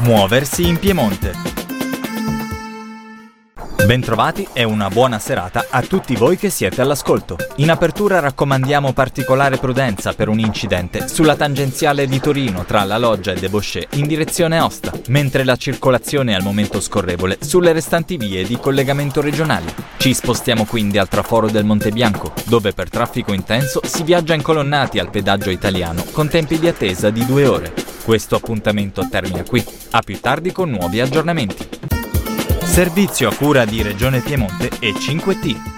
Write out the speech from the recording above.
Muoversi in Piemonte. Bentrovati e una buona serata a tutti voi che siete all'ascolto. In apertura raccomandiamo particolare prudenza per un incidente sulla tangenziale di Torino tra La Loggia e Deboscè in direzione Aosta, mentre la circolazione è al momento scorrevole sulle restanti vie di collegamento regionali. Ci spostiamo quindi al traforo del Monte Bianco, dove per traffico intenso si viaggia incolonnati al pedaggio italiano con tempi di attesa di 2 ore. Questo appuntamento termina qui. A più tardi con nuovi aggiornamenti. Servizio a cura di Regione Piemonte e 5T.